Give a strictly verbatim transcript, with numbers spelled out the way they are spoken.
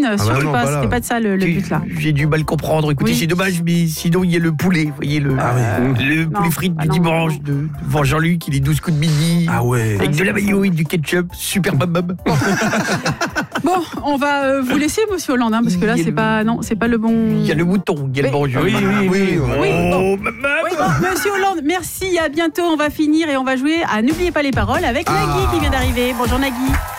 ah surtout bah pas, pas c'était pas de ça le, le but là. J'ai du mal comprendre, écoutez, oui. C'est dommage, mais sinon il y a le poulet, vous voyez, le, ah ouais. le non, poulet frites ah du non, dimanche non. de devant Jean-Luc, il est douze coups de midi, ah ouais. avec ah, de la mayo et du ketchup, super bam bam. Bon, on va euh, vous laisser, monsieur Hollande, hein, parce que là c'est le... pas, non, c'est pas le bon. Il y a le mouton, il y a le bon jeu. Oui, oui, oui. oui, oui, oui bon. oui bon, monsieur Hollande, merci, à bientôt, on va finir et on va jouer à N'oubliez pas les paroles avec ah. Nagui qui vient d'arriver. Bonjour Nagui.